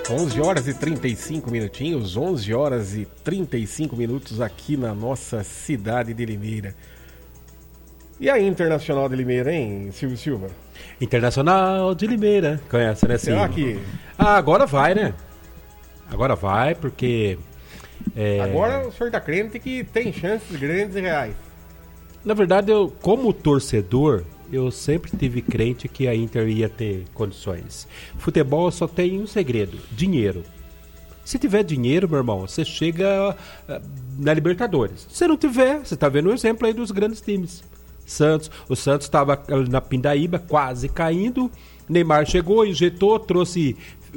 11 horas e 35 minutinhos, 11 horas e 35 minutos aqui na nossa cidade de Limeira. E a Internacional de Limeira, hein, Silvio Silva? Internacional de Limeira, conhece, né? Será que... agora vai, né? Agora vai, porque... Agora o senhor tá crente que tem chances grandes e reais. Na verdade, eu, como torcedor, eu sempre tive crente que a Inter ia ter condições. Futebol só tem um segredo: dinheiro. Se tiver dinheiro, meu irmão, você chega na Libertadores. Se não tiver, você tá vendo um exemplo aí dos grandes times. O Santos estava na Pindaíba, quase caindo. Neymar chegou, injetou, trouxe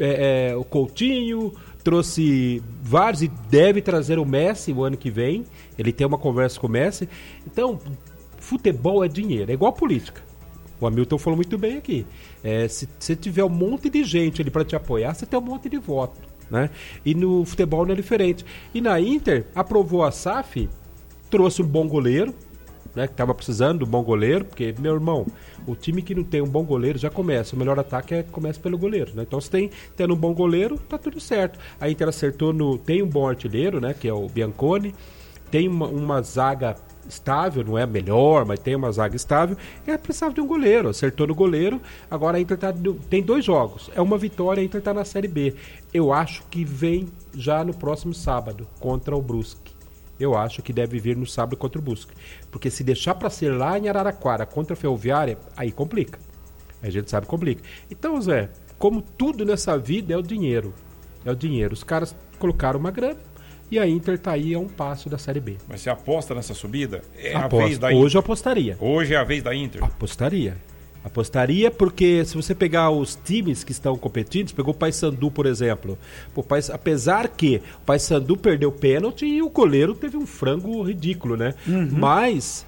o Coutinho, trouxe vários e deve trazer o Messi o ano que vem. Ele tem uma conversa com o Messi. Então, futebol é dinheiro, é igual política. O Hamilton falou muito bem aqui. Se você tiver um monte de gente ali para te apoiar, você tem um monte de voto, né? E no futebol não é diferente. E na Inter, aprovou a SAF, trouxe um bom goleiro, né, que estava precisando de um bom goleiro, porque, meu irmão, o time que não tem um bom goleiro já começa. O melhor ataque começa pelo goleiro, né? Então, se tendo um bom goleiro, tá tudo certo. A Inter acertou tem um bom artilheiro, né, que é o Bianconi, tem uma zaga estável, não é a melhor, mas tem uma zaga estável, e ela precisava de um goleiro, acertou no goleiro. Agora a Inter tem 2 jogos, é uma vitória, a Inter está na Série B. Eu acho que vem já no próximo sábado contra o Brusque. Eu acho que deve vir no sábado contra o Brusque, porque se deixar para ser lá em Araraquara contra a Ferroviária, aí complica, a gente sabe que complica. Então, Zé, como tudo nessa vida é o dinheiro, os caras colocaram uma grana e a Inter tá aí a um passo da Série B. Mas você aposta nessa subida? Aposto. A vez da Inter. Hoje eu apostaria. Hoje é a vez da Inter? Apostaria porque se você pegar os times que estão competindo, pegou o Paysandu, por exemplo. Apesar que o Paysandu perdeu o pênalti e o goleiro teve um frango ridículo, né? Uhum. Mas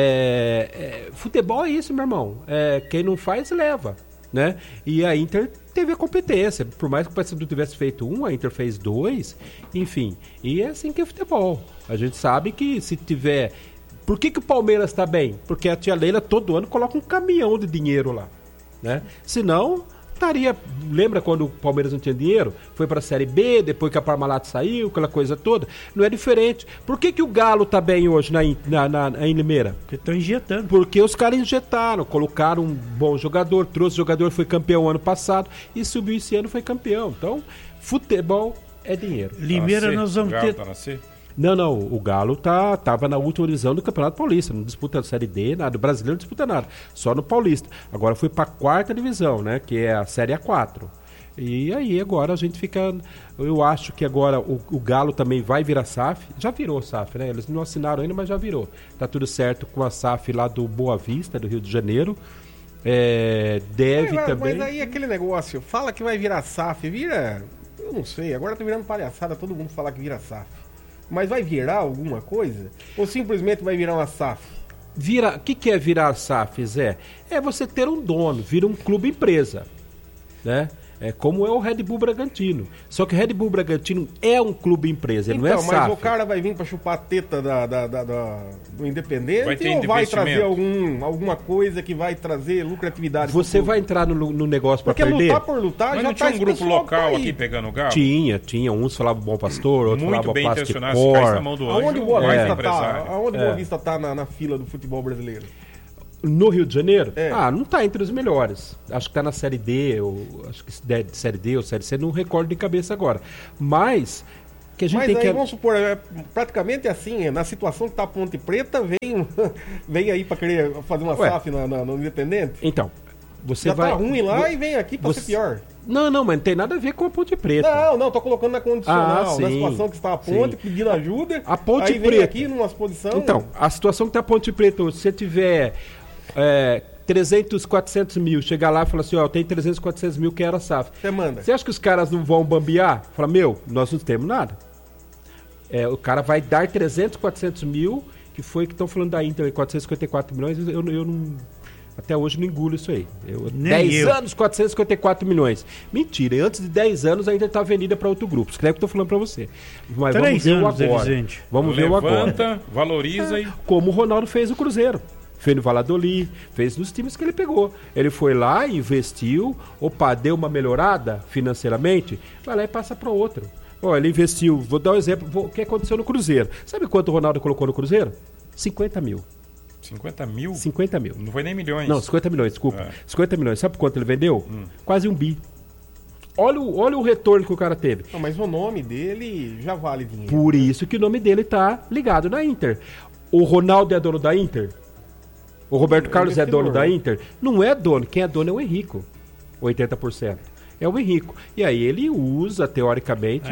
futebol é isso, meu irmão. Quem não faz, leva, né? E a Inter teve a competência. Por mais que o Paysandu tivesse feito 1, a Inter fez 2. Enfim, e é assim que é futebol. A gente sabe que se tiver... Por que o Palmeiras está bem? Porque a tia Leila todo ano coloca um caminhão de dinheiro lá, né? Senão, estaria... Lembra quando o Palmeiras não tinha dinheiro? Foi para a Série B, depois que a Parmalat saiu, aquela coisa toda. Não é diferente. Por que o Galo está bem hoje em Limeira? Porque estão injetando. Porque os caras injetaram, colocaram um bom jogador, trouxe jogador, foi campeão ano passado e subiu esse ano, foi campeão. Então, futebol é dinheiro. Limeira nós vamos ter... Não, o Galo tava na última divisão do Campeonato Paulista, não disputa a Série D, nada, o brasileiro não disputa nada, só no Paulista. Agora foi para a 4ª divisão, né, que é a Série A4. E aí agora a gente fica, eu acho que agora o Galo também vai virar SAF, já virou SAF, né, eles não assinaram ainda, mas já virou. Tá tudo certo com a SAF lá do Boa Vista, do Rio de Janeiro. Também... Mas aí aquele negócio, fala que vai virar SAF, vira, eu não sei, agora tá virando palhaçada todo mundo falar que vira SAF. Mas vai virar alguma coisa? Ou simplesmente vai virar uma SAF? O que é virar SAF, Zé? É você ter um dono, vira um clube empresa, né? Como é o Red Bull Bragantino. Só que o Red Bull Bragantino é um clube empresa, ele não é SAF. Mas o cara vai vir para chupar a teta do Independente ou vai trazer alguma coisa que vai trazer lucratividade? Você vai entrar no negócio para perder? Porque lutar por lutar, mas já não tinha um grupo local aqui pegando o Galo? Tinha. Uns falavam Bom Pastor, outros falavam Plastic Cor. Aonde o Boa Vista tá na fila do futebol brasileiro? No Rio de Janeiro? Não tá entre os melhores. Acho que tá na Série D, acho que Série D ou Série C, não recordo de cabeça agora. Mas que a gente tem que... vamos supor, praticamente assim, na situação que tá a Ponte Preta, vem aí pra querer fazer uma SAF no Independente? Então, você já vai... tá ruim lá e vem aqui pra ser pior. Não, mas não tem nada a ver com a Ponte Preta. Não, tô colocando na condicional, na situação que está a Ponte, pedindo ajuda, a Ponte aí Preta vem aqui numa exposição... Então, a situação que tá a Ponte Preta, se você tiver... 300, 400 mil, chegar lá e falar assim, eu tenho 300, 400 mil, quero a SAF. Você manda. Você acha que os caras não vão bambear? Fala, nós não temos nada. O cara vai dar 300, 400 mil, que foi que estão falando da Inter, 454 milhões, eu não... Até hoje não engulo isso aí. 10 anos, 454 milhões. Mentira, e antes de 10 anos ainda está vendida para outro grupo. Escreve o que eu estou falando para você. Mas 3 vamos ver anos, o agora. Vamos ver o agora. Levanta, valoriza e... Como o Ronaldo fez o Cruzeiro. fez no Valladolid, fez nos times que ele pegou. Ele foi lá, investiu, deu uma melhorada financeiramente, vai lá e passa para outro. Ele investiu, vou dar um exemplo, o que aconteceu no Cruzeiro. Sabe quanto o Ronaldo colocou no Cruzeiro? 50 mil. 50 mil? 50 mil. Não foi nem milhões. Não, 50 milhões, desculpa. 50 milhões. Sabe por quanto ele vendeu? Quase 1 bi. Olha o retorno que o cara teve. Não, mas o nome dele já vale dinheiro. Por isso que o nome dele tá ligado na Inter. O Ronaldo é dono da Inter? O Roberto Carlos é dono da Inter? Não é dono. Quem é dono é o Henrico. 80%. É o Henrico. E aí ele usa, teoricamente,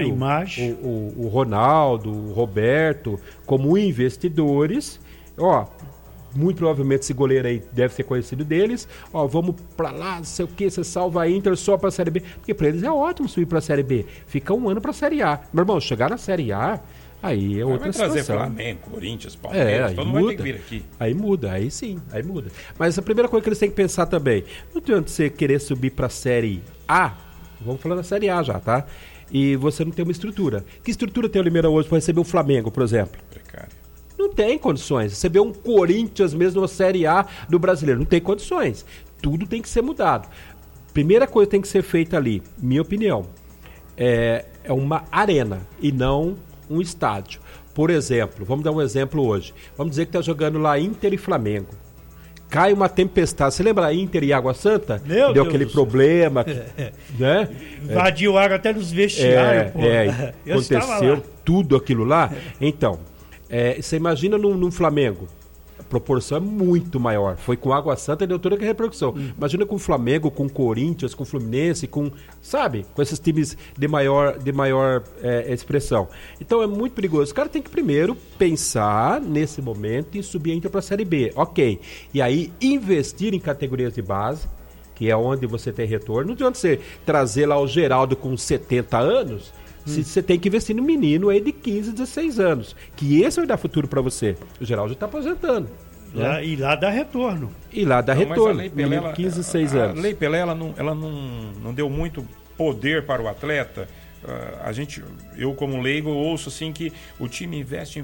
o Ronaldo, o Roberto, como investidores. Muito provavelmente esse goleiro aí deve ser conhecido deles. Vamos pra lá, não sei o que, você salva a Inter só pra Série B. Porque pra eles é ótimo subir pra Série B. Fica 1 ano pra Série A. Meu irmão, chegar na Série A, aí é outra situação. Vai trazer Flamengo, Corinthians, Palmeiras, todo mundo vai ter que vir aqui. Aí muda, aí sim, aí muda. Mas a primeira coisa que eles têm que pensar também, não adianta você querer subir pra Série A, vamos falar da Série A já, tá? E você não tem uma estrutura. Que estrutura tem o Limeira hoje pra receber o Flamengo, por exemplo? Precário. Não tem condições. Você vê um Corinthians mesmo na Série A do brasileiro. Não tem condições. Tudo tem que ser mudado. Primeira coisa que tem que ser feita ali, minha opinião, é uma arena e não um estádio. Por exemplo, vamos dar um exemplo hoje. Vamos dizer que está jogando lá Inter e Flamengo. Cai uma tempestade. Você lembra Inter e Água Santa? Deu Deus aquele problema. Né? Invadiu água até nos vestiários. Aconteceu tudo aquilo lá. Então... você imagina num Flamengo, a proporção é muito maior. Foi com Água Santa e deu toda a repercussão. Imagina com o Flamengo, com o Corinthians, com o Fluminense, com esses times de maior expressão. Então é muito perigoso. Os caras têm que primeiro pensar nesse momento em subir a Inter para a Série B. Ok. E aí investir em categorias de base, que é onde você tem retorno. Não adianta você trazer lá o Geraldo com 70 anos... Você tem que investir no menino aí de 15, 16 anos. Que esse vai dar futuro para você. O Geraldo já está aposentando. E lá dá retorno. Mas a Lei Pelé, 15, 16 anos. A Lei Pelé ela não deu muito poder para o atleta. Eu como leigo ouço assim que o time investe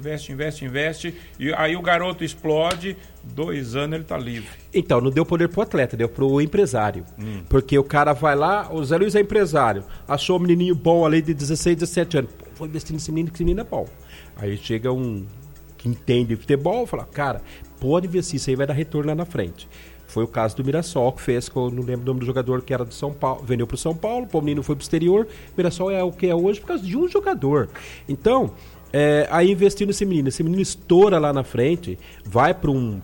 e aí o garoto explode, 2 anos ele tá livre. Então, não deu poder pro atleta, deu pro empresário. Porque o cara vai lá, o Zé Luiz é empresário, achou um menininho bom ali de 16, 17 anos. Vou investir nesse menino, que esse menino é bom. Aí chega um que entende futebol e fala, cara, pode investir, isso aí vai dar retorno lá na frente. Foi o caso do Mirassol, que fez, não lembro o nome do jogador, que era do São Paulo, vendeu para o São Paulo, o menino foi para o exterior, o Mirassol é o que é hoje por causa de um jogador. Então, aí investiu nesse menino estoura lá na frente, vai para um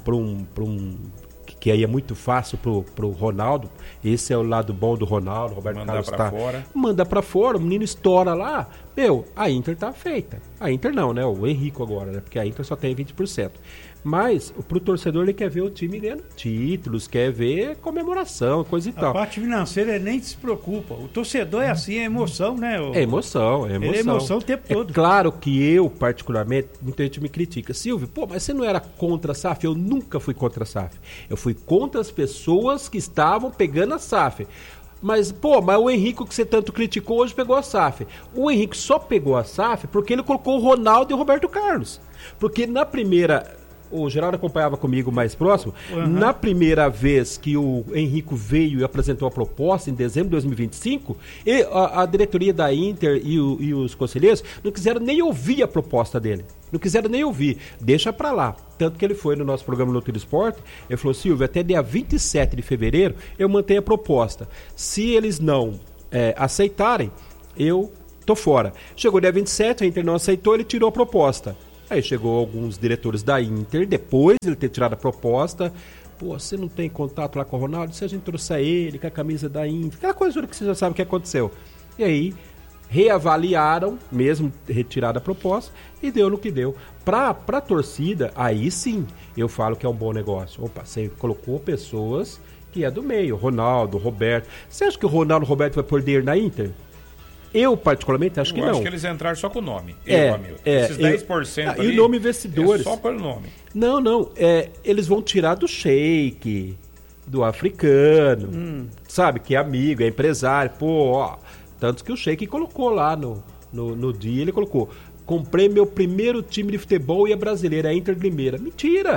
que aí é muito fácil pro Ronaldo, esse é o lado bom do Ronaldo, Roberto Carlos manda para fora, o menino estoura lá, a Inter tá feita. A Inter não, né? O Henrico agora, né? Porque a Inter só tem 20%. Mas pro torcedor ele quer ver o time ganhando títulos, quer ver comemoração, coisa e tal. A parte financeira ele nem se preocupa. O torcedor é assim, é emoção, né? É emoção. Ele é emoção o tempo todo. É claro que eu, particularmente, muita gente me critica. Silvio, mas você não era contra a SAF? Eu nunca fui contra a SAF. Eu fui contra as pessoas que estavam pegando a SAF. Mas o Henrique que você tanto criticou hoje pegou a SAF. O Henrique só pegou a SAF porque ele colocou o Ronaldo e o Roberto Carlos. Porque na primeira... O Geraldo acompanhava comigo mais próximo. Na primeira vez que o Henrico veio e apresentou a proposta, em dezembro de 2025, a diretoria da Inter e os conselheiros não quiseram nem ouvir a proposta dele. Não quiseram nem ouvir. Deixa pra lá. Tanto que ele foi no nosso programa Loteria Esporte, ele falou, Silvio, até dia 27 de fevereiro eu mantenho a proposta. Se eles não aceitarem, eu tô fora. Chegou dia 27, a Inter não aceitou, ele tirou a proposta. Aí chegou alguns diretores da Inter, depois de ele ter tirado a proposta, você não tem contato lá com o Ronaldo? Se a gente trouxer ele com a camisa da Inter, aquela coisa que você já sabe o que aconteceu. E aí, reavaliaram, mesmo retirada a proposta, e deu no que deu. Pra torcida, aí sim, eu falo que é um bom negócio. Você colocou pessoas que é do meio, Ronaldo, Roberto. Você acha que o Ronaldo e o Roberto vai perder na Inter? Eu, particularmente, acho que não. Eu acho que eles entraram só com o nome. Esses 10% ali... E o nome investidores. Só pelo nome. Não. Eles vão tirar do sheik, do africano, sabe? Que é amigo, é empresário. Tanto que o sheik colocou lá no dia, ele colocou, comprei meu primeiro time de futebol e é brasileiro, é Inter de Limeira. Mentira!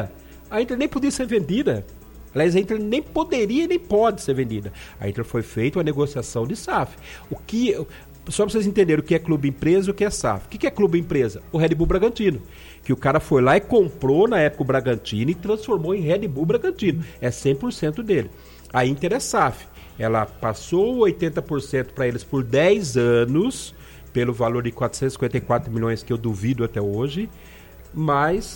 A Inter nem podia ser vendida. Aliás, a Inter nem poderia nem pode ser vendida. A Inter foi feita uma negociação de SAF. Só para vocês entenderem o que é clube empresa e o que é SAF. O que é clube empresa? O Red Bull Bragantino. Que o cara foi lá e comprou na época o Bragantino e transformou em Red Bull Bragantino. É 100% dele. A Inter é SAF. Ela passou 80% para eles por 10 anos, pelo valor de 454 milhões que eu duvido até hoje. Mas,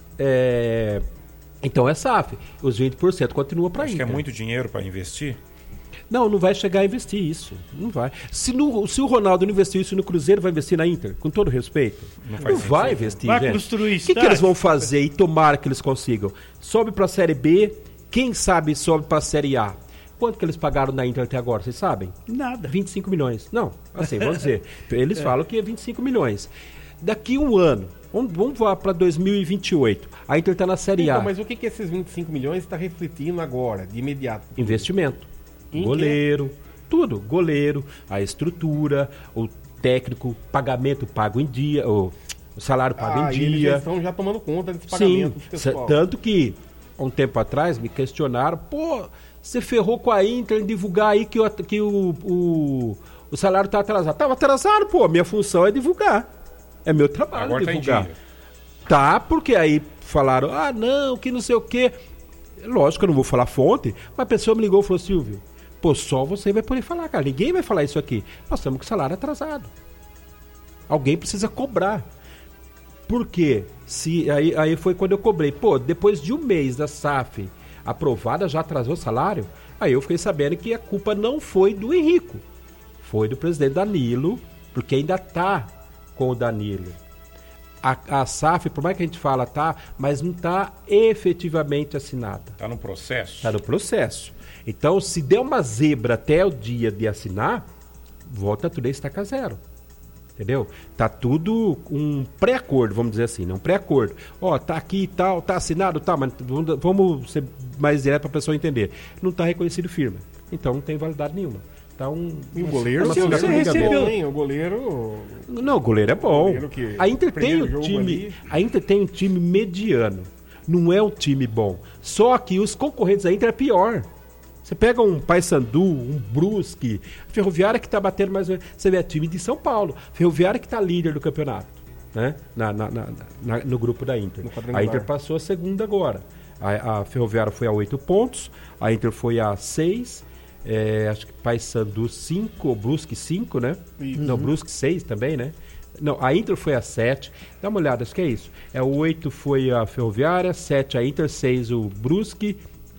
então é SAF. Os 20% continua para a Inter. Acho que é muito dinheiro para investir. Não vai chegar a investir isso. Não vai. Se o Ronaldo não investiu isso no Cruzeiro, vai investir na Inter? Com todo respeito. Não vai investir, vai gente. Construir o que eles vão fazer e tomara que eles consigam? Sobe para a Série B, quem sabe sobe para a Série A. Quanto que eles pagaram na Inter até agora, vocês sabem? Nada. 25 milhões. Não, assim, vamos dizer. Eles falam que é 25 milhões. Daqui um ano, vamos voar para 2028. A Inter está na Série A. Mas o que esses 25 milhões está refletindo agora, de imediato? Investimento. Goleiro, tudo. Goleiro, a estrutura, o técnico, pagamento pago em dia, o salário pago em dia. Eles já estão já tomando conta desse pagamento. Sim, tanto que, há um tempo atrás, me questionaram, você ferrou com a Inter em divulgar aí que o salário está atrasado. Estava atrasado, minha função é divulgar. É meu trabalho agora divulgar. Tá, porque aí falaram, não, que não sei o quê. Lógico que eu não vou falar fonte, mas a pessoa me ligou e falou, Silvio, só você vai poder falar, cara. Ninguém vai falar isso aqui. Nós estamos com o salário atrasado. Alguém precisa cobrar. Por quê? Aí foi quando eu cobrei. Depois de um mês da SAF aprovada, já atrasou o salário? Aí eu fiquei sabendo que a culpa não foi do Henrico. Foi do presidente Danilo, porque ainda está com o Danilo. A SAF, por mais que a gente fala, mas não está efetivamente assinada. Está no processo? Está no processo. Então, se der uma zebra até o dia de assinar, volta tudo a estaca zero. Entendeu? Tá tudo um pré-acordo, vamos dizer assim, não pré-acordo. Tá aqui e tal, tá assinado, mas vamos ser mais direto para a pessoa entender. Não está reconhecido firma. Então não tem validade nenhuma. E o goleiro? Você recebeu, hein? O goleiro... Não, o goleiro é bom. A Inter tem um time mediano. Não é um time bom. Só que os concorrentes da Inter é pior. Você pega um Paysandu, um Brusque, a Ferroviária que está batendo mais... Você vê, time de São Paulo. Ferroviária que está líder do campeonato, né? No grupo da Inter. A Inter passou a segunda agora. A Ferroviária foi a 8 pontos, a Inter foi a 6... acho que Paysandu 5, Brusque 5, né? Isso. Não, Brusque 6 também, né? Não, a Inter foi a 7. Dá uma olhada, acho que é isso. 8 foi a Ferroviária, 7 a Inter, 6 o Brusque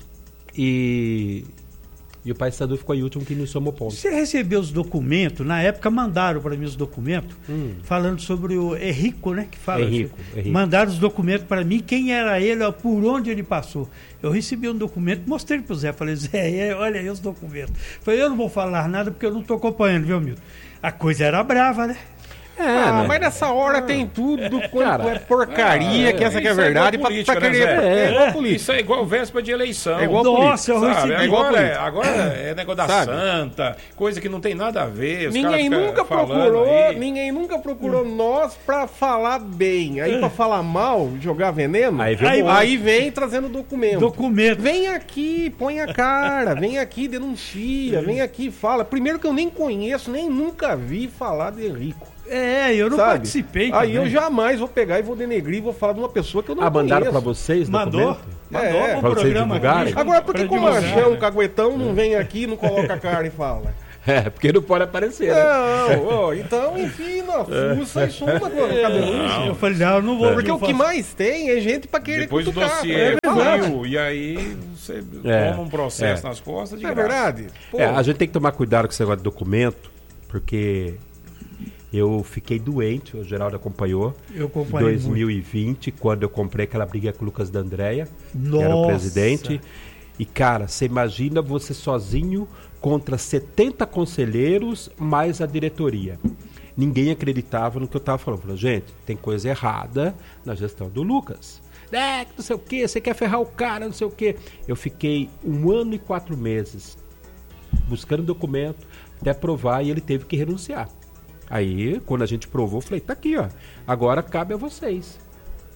e o Paysandu ficou em último, que não somou pontos. Você recebeu os documentos, na época mandaram para mim os documentos, falando sobre o Henrico, né? Que fala Henrico. Mandaram os documentos para mim, quem era ele, por onde ele passou. Eu recebi um documento, mostrei para o Zé, falei, Zé, olha aí os documentos. Falei, eu não vou falar nada porque eu não estou acompanhando, viu, Milton? A coisa era brava, né? Né? Mas nessa hora tem tudo quanto é porcaria, que essa que é a verdade, política, pra querer. É igual política. Isso é igual véspera de eleição. É igual política. Agora é negócio da santa, coisa que não tem nada a ver. Ninguém nunca procurou nós pra falar bem. Aí pra falar mal, jogar veneno, aí vem trazendo documento. Vem aqui, põe a cara, vem aqui, denuncia, vem aqui, fala. Primeiro que eu nem conheço, nem nunca vi falar de Henrico. Eu não participei. Aí eu jamais vou pegar e vou denegrir e vou falar de uma pessoa que eu não conheço. Mandaram pra vocês? Mandou pra vocês divulgarem? Agora, por que o Machão, o Caguetão, não vem aqui, não coloca a cara e fala? Porque não pode aparecer, né? Não, então, enfim, fuça e suma com a denúncia. Eu falei, não vou. Porque o que mais tem é gente pra querer depois cutucar. Depois o dossiê viu, e aí você toma um processo nas costas de graça. É verdade? A gente tem que tomar cuidado com esse negócio de documento, porque... Eu fiquei doente, o Geraldo acompanhou. Eu acompanhei. Em 2020, quando eu comprei aquela briga com o Lucas D'Andrea, que era o presidente. E, cara, você imagina você sozinho contra 70 conselheiros mais a diretoria. Ninguém acreditava no que eu estava falando. Falei, gente, tem coisa errada na gestão do Lucas. Não sei o quê, você quer ferrar o cara, não sei o quê. Eu fiquei 1 ano e 4 meses buscando documento até provar e ele teve que renunciar. Aí, quando a gente provou, eu falei, tá aqui, ó. Agora cabe a vocês.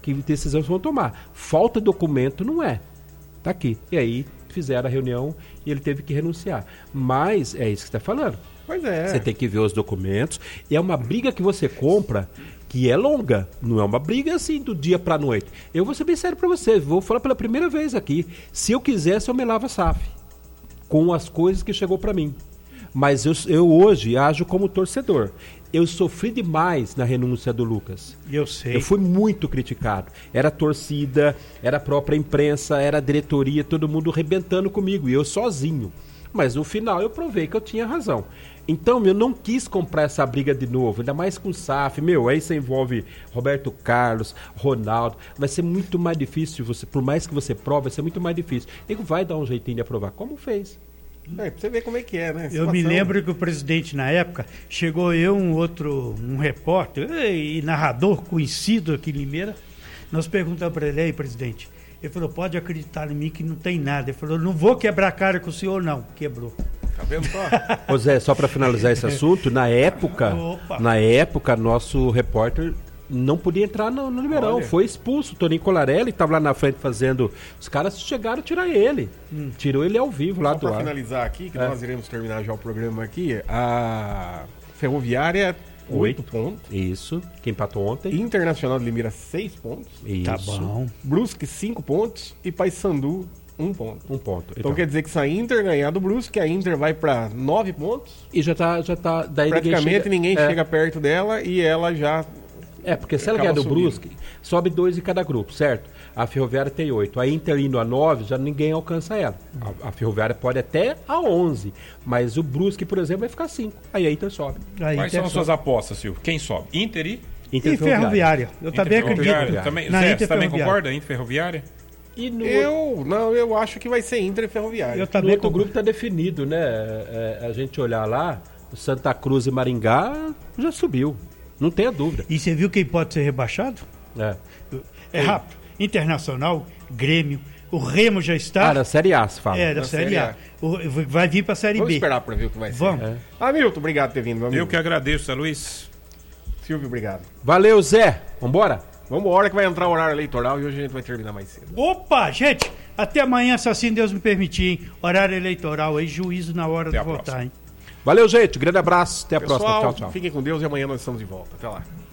que decisões vão tomar. Falta de documento não é. Tá aqui. E aí fizeram a reunião e ele teve que renunciar. Mas é isso que você está falando. Pois é. Você tem que ver os documentos. E é uma briga que você compra que é longa. Não é uma briga assim do dia para a noite. Eu vou ser bem sério para você. Vou falar pela primeira vez aqui. Se eu quisesse, eu melava a SAF. Com as coisas que chegou para mim. Mas eu hoje ajo como torcedor. Eu sofri demais na renúncia do Lucas. Eu sei. Eu fui muito criticado. Era a torcida, era a própria imprensa, era a diretoria, todo mundo arrebentando comigo. E eu sozinho. Mas no final eu provei que eu tinha razão. Então eu não quis comprar essa briga de novo. Ainda mais com o SAF. Aí você envolve Roberto Carlos, Ronaldo. Vai ser muito mais difícil. Por mais que você prove, vai ser muito mais difícil. Ele vai dar um jeitinho de aprovar. Como fez? Pra você ver como é que é, né? Eu me lembro que o presidente, na época, chegou um repórter e narrador conhecido aqui em Limeira. Nós perguntamos para ele, aí, presidente. Ele falou, pode acreditar em mim que não tem nada. Ele falou, não vou quebrar a cara com o senhor, não. Quebrou. Tá vendo só? Ô Zé, só para finalizar esse assunto, na época, nosso repórter não podia entrar no Limeirão. Olha. Foi expulso. O Toninho Colarelli estava lá na frente fazendo. Os caras chegaram a tirar ele. Tirou ele ao vivo lá do ar. Só para finalizar aqui, que nós iremos terminar já o programa aqui, a Ferroviária 8 pontos. Isso, que empatou ontem. Internacional de Limeira 6 pontos. Isso. Tá bom. Brusque 5 pontos e Paysandu 1 ponto. 1 ponto. Então quer dizer que se a Inter ganhar do Brusque, a Inter vai para 9 pontos. E já tá daí praticamente ninguém chega perto dela e ela já... porque se ela ganhar do Brusque, sobe 2 em cada grupo, certo? A Ferroviária tem 8. A Inter indo a 9, já ninguém alcança ela. A Ferroviária pode até a 11. Mas o Brusque, por exemplo, vai ficar 5. Aí a Inter sobe. Quais são as suas apostas, Silvio? Quem sobe? Inter e Ferroviária. Eu também acredito. Também, Zé, você também concorda? Inter Ferroviária? E eu acho que vai ser Inter e Ferroviária. Eu também. O outro grupo está definido, né? A gente olhar lá, o Santa Cruz e Maringá já subiu. Não tenha dúvida. E você viu quem pode ser rebaixado? É rápido. Internacional, Grêmio, o Remo já está. Da Série A, se fala. Da Série A. Vai vir para a Série B. Vamos esperar para ver o que vai ser. Vamos. Hamilton, obrigado por ter vindo. Eu que agradeço, Zé Luiz. Silvio, obrigado. Valeu, Zé. Vambora? Vambora que vai entrar o horário eleitoral e hoje a gente vai terminar mais cedo. Opa, gente, até amanhã, se assim Deus me permitir, hein? Horário eleitoral aí, juízo na hora de votar, hein? Valeu, gente. Grande abraço. Até a próxima. Tchau, tchau. Fiquem com Deus e amanhã nós estamos de volta. Até lá.